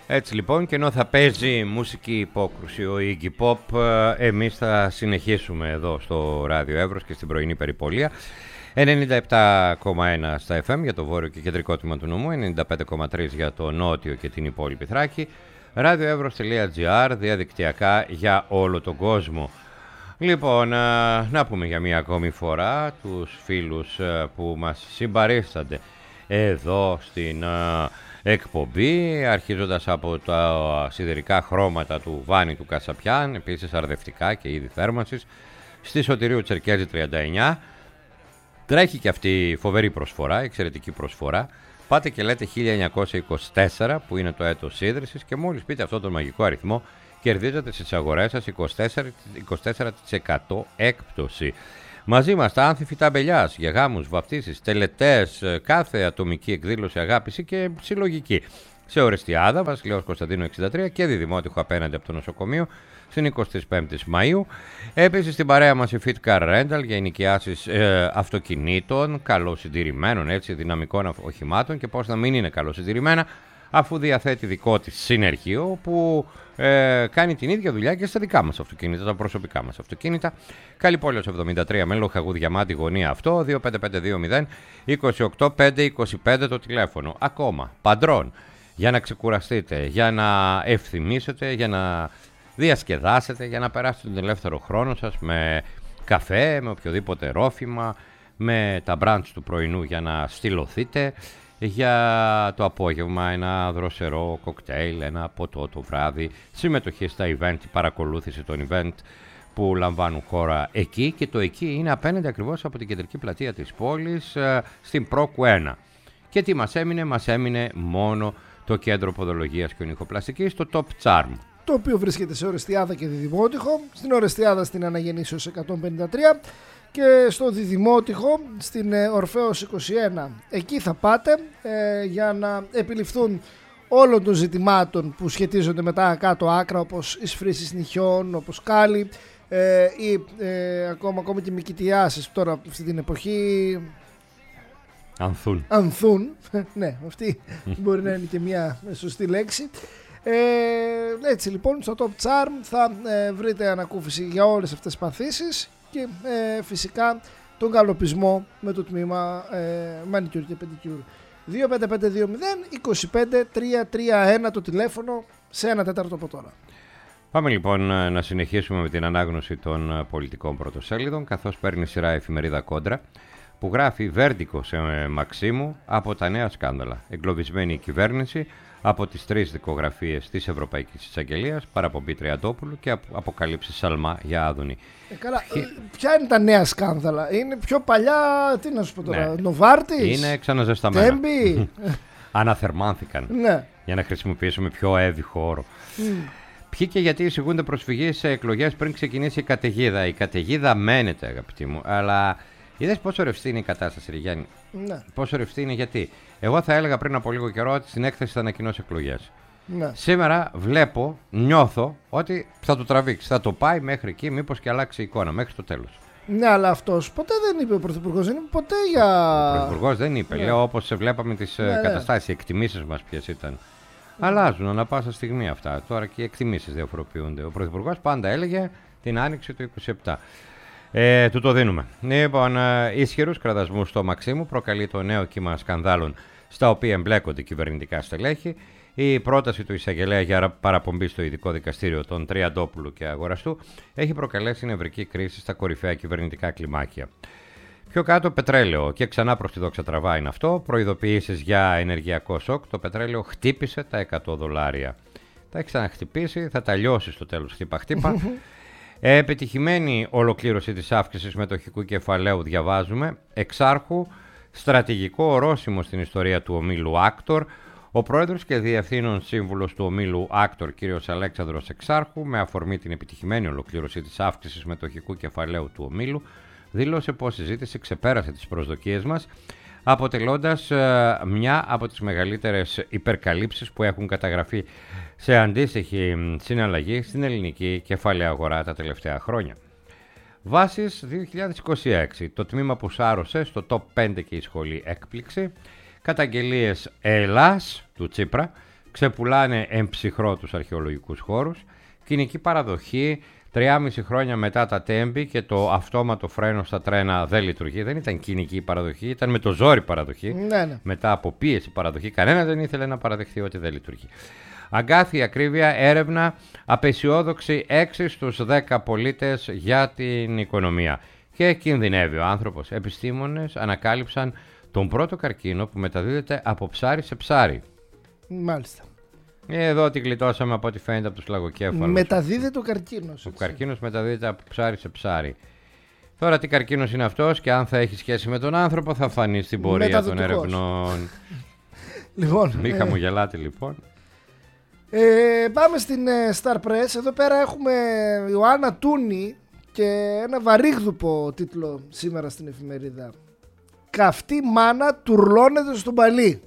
Έτσι λοιπόν, και ενώ θα παίζει μουσική υπόκρουση ο Iggy Pop, εμείς θα συνεχίσουμε εδώ στο Ράδιο Εύρος και στην πρωινή περιπολία. 97,1 στα FM για το βόρειο και κεντρικό τμήμα του νομού, 95,3 για το νότιο και την υπόλοιπη Θράκη, radioevros.gr, διαδικτυακά για όλο τον κόσμο. Λοιπόν, να πούμε για μία ακόμη φορά τους φίλους που μας συμπαρίστανται εδώ στην εκπομπή, αρχίζοντας από τα σιδερικά χρώματα του Βάνη του Κασαπιάν, επίσης αρδευτικά και είδη θέρμανσης, στη Σωτηρίου Τσερκέζη 39. Τρέχει και αυτή η φοβερή προσφορά, εξαιρετική προσφορά. Πάτε και λέτε 1924 που είναι το έτος ίδρυσης και μόλις πείτε αυτόν τον μαγικό αριθμό κερδίζετε στις αγορές σας 24% έκπτωση. Μαζί μας τα άνθη ταμπελιάς για γάμους, βαφτίσεις, τελετές, κάθε ατομική εκδήλωση αγάπηση και συλλογική. Σε Ορεστιάδα, Βασιλέως Κωνσταντίνου 63 και Διδημότυχο απέναντι από το νοσοκομείο στην 25η Μαΐου. Επίσης στην παρέα μας η Fit Car Rental για ενοικιάσεις αυτοκινήτων, καλοσυντηρημένων, έτσι, δυναμικών οχημάτων, και πώς να μην είναι καλοσυντηρημένα αφού διαθέτει δικό της συνεργείο που κάνει την ίδια δουλειά και στα δικά μας αυτοκίνητα, τα προσωπικά μας αυτοκίνητα. Καλυπόλεως 73 με Λοχαγού Διαμάντη γωνία αυτό, 25520 το τηλέφωνο. Ακόμα, παντρών, για να ξεκουραστείτε, για να ευθυμίσετε, για να διασκεδάσετε, για να περάσετε τον ελεύθερο χρόνο σας με καφέ, με οποιοδήποτε ρόφημα, με τα μπραντς του πρωινού για να στυλωθείτε, για το απόγευμα ένα δροσερό κοκτέιλ, ένα ποτό το βράδυ, συμμετοχή στα event, παρακολούθηση των event που λαμβάνουν χώρα εκεί, και το εκεί είναι απέναντι ακριβώς από την κεντρική πλατεία της πόλης, στην Πρόκου 1. Και τι μας έμεινε μόνο το κέντρο ποδολογίας και ονυχοπλαστικής, το Top Charm, το οποίο βρίσκεται σε Ορεστιάδα και Διδημότυχο. Στην Ορεστιάδα στην Αναγεννήσεως 153 και στο Διδημότυχο στην Ορφέως 21. Εκεί θα πάτε για να επιληφθούν όλων των ζητημάτων που σχετίζονται με τα κάτω άκρα, όπως εισφρήσεις νυχιών, όπως κάλλη ή ακόμα και μικητιάσεις τώρα αυτή την εποχή ανθούν. Ναι, αυτή μπορεί να είναι και μια σωστή λέξη. Έτσι λοιπόν στο Top Charm θα βρείτε ανακούφιση για όλες αυτές τις παθήσεις και φυσικά τον καλοπισμό με το τμήμα Manicure και Pedicure. 25520 25331 το τηλέφωνο, σε 1 τέταρτο από τώρα. Πάμε λοιπόν να συνεχίσουμε με την ανάγνωση των πολιτικών πρωτοσέλιδων, καθώς παίρνει σειρά η εφημερίδα Κόντρα που γράφει βέρντικο σε Μαξίμου από τα νέα σκάνδαλα. Εγκλωβισμένη η κυβέρνηση από τις 3 δικογραφίες της Ευρωπαϊκής Εισαγγελίας, παραπομπή Τριαντόπουλου και αποκαλύψεις Σαλμά για Άδωνη. Καλά, ποια είναι τα νέα σκάνδαλα? Είναι πιο παλιά, τι να σου πω τώρα, ναι. Νοβάρτης, είναι ξαναζεσταμένα. Τέμπη. Αναθερμάνθηκαν, ναι. Για να χρησιμοποιήσουμε πιο έβυχο όρο. Ποιοι και γιατί εισηγούνται προσφυγή σε εκλογές πριν ξεκινήσει η καταιγίδα? Η καταιγίδα μένεται, αγαπητοί μου, αλλά είδες πόσο ρευστή είναι η κατάσταση, Ριγιάννη? Ναι. Πόσο ρευστή είναι, γιατί εγώ θα έλεγα πριν από λίγο καιρό ότι στην έκθεση θα ανακοινώσει εκλογές. Ναι. Σήμερα βλέπω, νιώθω ότι θα το τραβήξει, θα το πάει μέχρι εκεί, μήπως και αλλάξει η εικόνα μέχρι το τέλος. Ναι, αλλά αυτός ποτέ δεν είπε, ο Πρωθυπουργός δεν είπε ποτέ για... Ο Πρωθυπουργός δεν είπε, ναι. Λέω όπως βλέπαμε τις καταστάσεις, οι εκτιμήσεις μας ποιες ήταν. Αλλάζουν ανα πάσα στιγμή αυτά, τώρα και οι εκτιμήσεις διαφοροποιούνται. Ο Πρωθυπουργός πάντα έλεγε την άνοιξη του 27. Του το δίνουμε. Λοιπόν, ισχυρούς κραδασμούς στο Μαξίμου προκαλεί το νέο κύμα σκανδάλων στα οποία εμπλέκονται κυβερνητικά στελέχη. Η πρόταση του εισαγγελέα για παραπομπή στο ειδικό δικαστήριο των Τριαντόπουλου και Αγοραστού έχει προκαλέσει νευρική κρίση στα κορυφαία κυβερνητικά κλιμάκια. Πιο κάτω, πετρέλαιο, και ξανά προς τη δόξα τραβά είναι αυτό. Προειδοποιήσεις για ενεργειακό σοκ. Το πετρέλαιο χτύπησε τα $100. Θα έχει ξαναχτυπήσει, θα τα λιώσει στο τέλος χτύπα-χτύπα. Επιτυχημένη ολοκλήρωση της αύξησης μετοχικού κεφαλαίου, διαβάζουμε. Εξάρχου, στρατηγικό ορόσημο στην ιστορία του ομίλου Άκτορ. Ο πρόεδρος και διευθύνων σύμβουλος του ομίλου Άκτορ, κ. Αλέξανδρος Εξάρχου, με αφορμή την επιτυχημένη ολοκλήρωση της αύξησης μετοχικού κεφαλαίου του ομίλου, δήλωσε πως η ζήτηση ξεπέρασε τις προσδοκίες μας, αποτελώντας μια από τις μεγαλύτερες υπερκαλύψεις που έχουν καταγραφεί σε αντίστοιχη συναλλαγή στην ελληνική κεφαλαία αγορά τα τελευταία χρόνια. Βάσεις 2026, το τμήμα που σάρωσε στο top 5 και η σχολή έκπληξη, καταγγελίες Ελλάς του Τσίπρα, ξεπουλάνε εμψυχρό τους αρχαιολογικούς χώρους. Κοινική παραδοχή, 3,5 χρόνια μετά τα τέμπη και το αυτόματο φρένο στα τρένα δεν λειτουργεί. Δεν ήταν κοινική παραδοχή, ήταν με το ζόρι παραδοχή. Ναι. Μετά από πίεση παραδοχή, κανένα δεν ήθελε να παραδεχθεί ότι δεν λειτουργεί. Αγκάθια ακρίβεια, έρευνα, απεσιόδοξη 6 στους 10 πολίτες για την οικονομία. Και κινδυνεύει ο άνθρωπος. Επιστήμονες ανακάλυψαν τον πρώτο καρκίνο που μεταδίδεται από ψάρι σε ψάρι. Μάλιστα. Εδώ τη γλιτώσαμε από ό,τι φαίνεται από τους λαγοκέφαλους. Μεταδίδεται ο καρκίνος. Ο καρκίνος μεταδίδεται από ψάρι σε ψάρι. Τώρα τι καρκίνος είναι αυτός και αν θα έχει σχέση με τον άνθρωπο θα φανεί στην πορεία των ερευνών. Λοιπόν, Μη χαμογελάτε λοιπόν. Πάμε στην Star Press. Εδώ πέρα έχουμε Ιωάννα Τούνη και ένα βαρύγδουπο τίτλο σήμερα στην εφημερίδα. Καυτή μάνα τουρλώνεται στον παλί.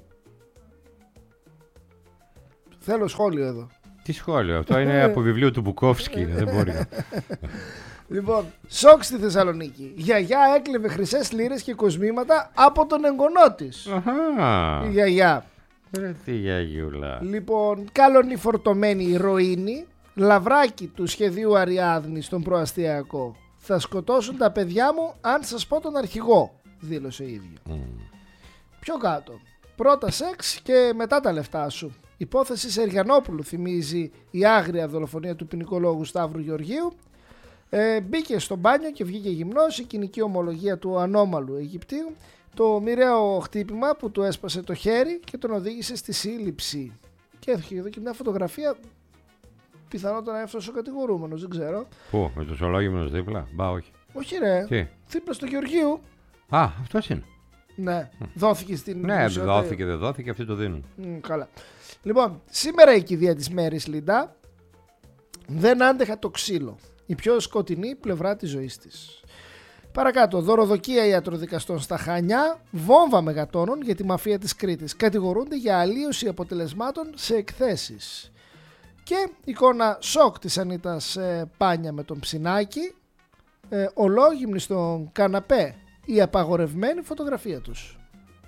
Θέλω σχόλιο εδώ. Τι σχόλιο, αυτό είναι από βιβλίο του Μπουκόφσκι. Δεν μπορεί. Λοιπόν, σοκ στη Θεσσαλονίκη. Γιαγιά έκλεβε χρυσές λίρες και κοσμήματα από τον εγγονό της. Η γιαγιά. Τι γιαγιούλα. Λοιπόν, κάλωνη φορτωμένη ηρωίνη, λαβράκι του σχεδίου Αριάδνη στον προαστιακό. Θα σκοτώσουν τα παιδιά μου αν σας πω τον αρχηγό, δήλωσε ίδιο. Πιο κάτω. Πρώτα σεξ και μετά τα λεφτά σου. Υπόθεση Σεργιανόπουλου θυμίζει η άγρια δολοφονία του ποινικολόγου Σταύρου Γεωργίου. Μπήκε στο μπάνιο και βγήκε γυμνός. Η κοινική ομολογία του ανώμαλου Αιγυπτίου. Το μοιραίο χτύπημα που του έσπασε το χέρι και τον οδήγησε στη σύλληψη. Και έχει εδώ και μια φωτογραφία. Πιθανότατα να έφτασε ο κατηγορούμενος, δεν ξέρω. Πού, με το σολόγυμνος δίπλα? Μπα, όχι. Όχι, ρε. Τι? Δίπλα στο Γεωργίου. Α, αυτός είναι. Ναι, δόθηκε στην. Ναι, δόθηκε, δεν δόθηκε, αυτοί το δίνουν. Καλά. Λοιπόν, σήμερα η κηδεία της Μέρης Λιντά δεν άντεχα το ξύλο. Η πιο σκοτεινή πλευρά της ζωής της. Παρακάτω, δωροδοκία ιατροδικαστών στα Χανιά, βόμβα μεγατόνων για τη μαφία της Κρήτης. Κατηγορούνται για αλλίωση αποτελεσμάτων σε εκθέσεις. Και εικόνα σοκ της Ανίτας Πάνια με τον Ψινάκη, ολόγυμνη στον καναπέ, η απαγορευμένη φωτογραφία τους.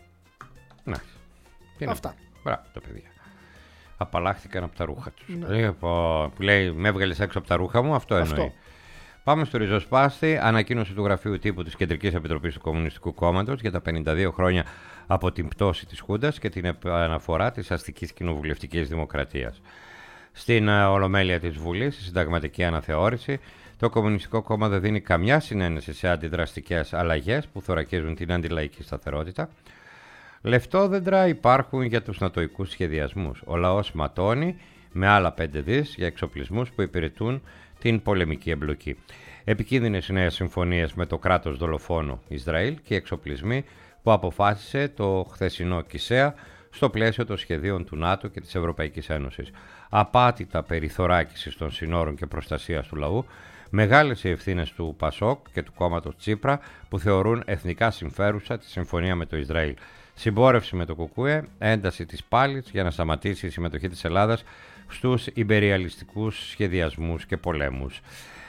Ναι. Αυτά. Μπράβο τα παιδιά. Απαλλάχθηκαν από τα ρούχα τους. Ναι. Που λέει με έβγαλες έξω από τα ρούχα μου, αυτό εννοεί. Πάμε στο ριζοσπάστη. Ανακοίνωση του Γραφείου Τύπου της Κεντρικής Επιτροπής του Κομμουνιστικού Κόμματος για τα 52 χρόνια από την πτώση της Χούντας και την αναφορά της αστικής κοινοβουλευτικής δημοκρατίας. Στην Ολομέλεια της Βουλής, στη συνταγματική αναθεώρηση, το Κομμουνιστικό Κόμμα δεν δίνει καμιά συνένεση σε αντιδραστικές αλλαγές που θωρακίζουν την αντιλαϊκή σταθερότητα. Λεφτόδεντρα υπάρχουν για τους νατοικούς σχεδιασμούς. Ο λαός ματώνει με άλλα 5 δις για εξοπλισμούς που υπηρετούν την πολεμική εμπλοκή. Επικίνδυνες νέες συμφωνίες με το κράτος δολοφόνο Ισραήλ και εξοπλισμοί που αποφάσισε το χθεσινό ΚΙΣΕΑ στο πλαίσιο των σχεδίων του ΝΑΤΟ και της Ευρωπαϊκής Ένωσης. Απάτητα περί θωράκισης των συνόρων και προστασίας του λαού, μεγάλες οι ευθύνες του ΠΑΣΟΚ και του κόμματος Τσίπρα που θεωρούν εθνικά συμφέρουσα τη συμφωνία με το Ισραήλ. Συμπόρευση με το ΚΚΕ, ένταση της πάλης για να σταματήσει η συμμετοχή της Ελλάδας στους ιμπεριαλιστικούς σχεδιασμούς και πολέμους.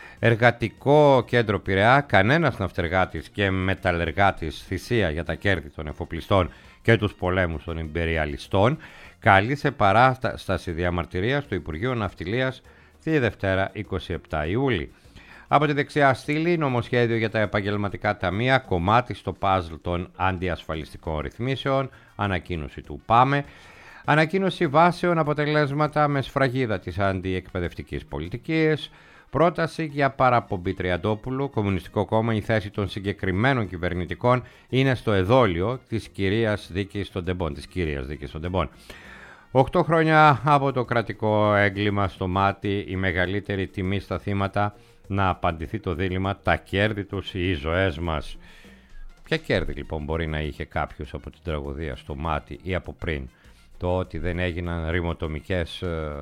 Εργατικό κέντρο Πειραιά, κανένας ναυτεργάτης και μεταλλεργάτης θυσία για τα κέρδη των εφοπλιστών και τους πολέμους των ιμπεριαλιστών, καλεί σε παράσταση διαμαρτυρίας στο Υπουργείο Ναυτιλίας τη Δευτέρα 27 Ιούλη. Από τη δεξιά στήλη, νομοσχέδιο για τα επαγγελματικά ταμεία, κομμάτι στο παζλ των αντιασφαλιστικών ρυθμίσεων, ανακοίνωση του ΠΑΜΕ, ανακοίνωση βάσεων αποτελέσματα με σφραγίδα της αντιεκπαιδευτικής πολιτικής, πρόταση για παραπομπή Τριαντόπουλου, Κομμουνιστικό Κόμμα, η θέση των συγκεκριμένων κυβερνητικών είναι στο εδόλιο της κυρίας δίκης των Τεμπών. 8 χρόνια από το κρατικό έγκλημα στο μάτι, η μεγαλύτερη τιμή στα θύματα, να απαντηθεί το δίλημμα, τα κέρδη τους ή οι ζωές μας. Ποια κέρδη λοιπόν μπορεί να είχε κάποιος από την τραγωδία στο μάτι ή από πριν? Το ότι δεν έγιναν ρημοτομικές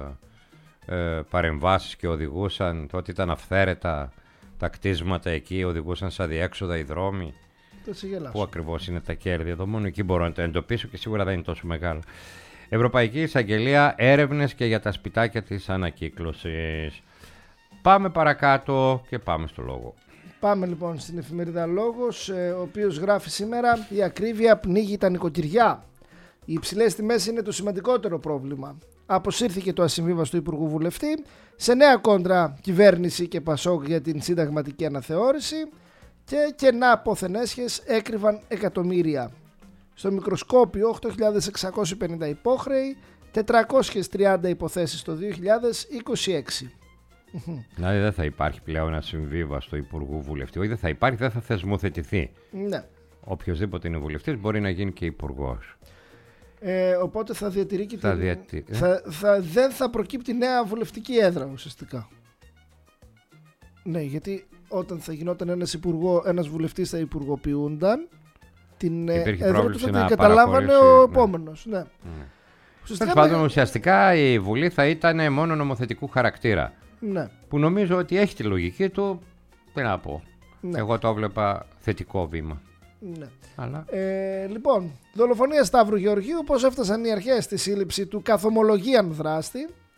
παρεμβάσεις και οδηγούσαν, το ότι ήταν αυθαίρετα τα κτίσματα εκεί, οδηγούσαν σε αδιέξοδα οι δρόμοι. Πού ακριβώς είναι τα κέρδη? Εδώ μόνο εκεί μπορώ να το εντοπίσω και σίγουρα δεν είναι τόσο μεγάλο. Ευρωπαϊκή Εισαγγελία, έρευνες και για τα σπιτάκια της ανακύκλωσης. Πάμε παρακάτω και πάμε στο Λόγο. Πάμε λοιπόν στην εφημερίδα Λόγος, ο οποίος γράφει σήμερα: η ακρίβεια πνίγει τα νοικοκυριά. Οι υψηλές τιμές είναι το σημαντικότερο πρόβλημα. Αποσύρθηκε το ασυμβίβαστο Υπουργού Βουλευτή, σε νέα κόντρα κυβέρνηση και Πασόκ για την συνταγματική αναθεώρηση και κενά πόθεν έσχες έκρυβαν εκατομμύρια. Στο μικροσκόπιο 8.650 υπόχρεοι, 430 υποθέσεις το 2026. Δηλαδή δεν θα υπάρχει πλέον ασυμβίβαστο Υπουργού Βουλευτή. Όχι, δεν θα υπάρχει, δεν θα θεσμοθετηθεί. Ναι. Οποιοςδήποτε είναι βουλευτής μπορεί να γίνει και υπουργός. Οπότε θα διατηρεί και την... δεν θα προκύπτει νέα βουλευτική έδρα ουσιαστικά. Ναι, γιατί όταν θα γινόταν ένας βουλευτής θα υπουργοποιούνταν, την έδρα του θα την καταλάβανε ο επόμενος. Ναι. Τέλος πάντων, ουσιαστικά η Βουλή θα ήταν μόνο νομοθετικού χαρακτήρα. Ναι. Που νομίζω ότι έχει τη λογική του. Τι να πω. Ναι. Εγώ το έβλεπα θετικό βήμα. Ναι. Αλλά... Λοιπόν, δολοφονία Σταύρου Γεωργίου. Πώς έφτασαν οι αρχές στη σύλληψη του καθομολογίαν δράστη.